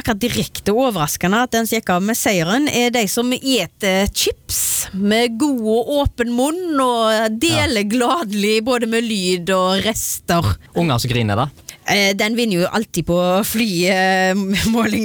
akkurat direkte overraskende at den som gikk av med seieren de som eter chips med god og åpen munn og deler gladelig både med lyd og rester. Unger som griner da? Den vinner jo alltid på flymåling